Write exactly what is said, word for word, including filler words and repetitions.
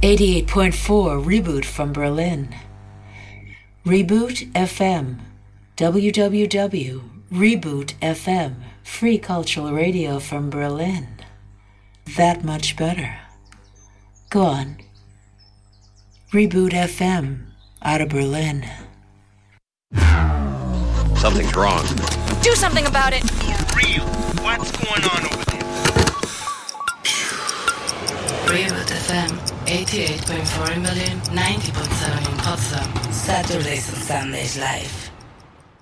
eighty-eight point four Reboot from Berlin. Reboot F M. w w w dot reboot f m. Free cultural radio from Berlin. That much better. Go on. Reboot F M out of Berlin. Something's wrong. Do something about it. For real. What's going on over there? Reboot F M, eighty-eight point four in Berlin, ninety point seven in Potsdam. Saturdays and Sundays live.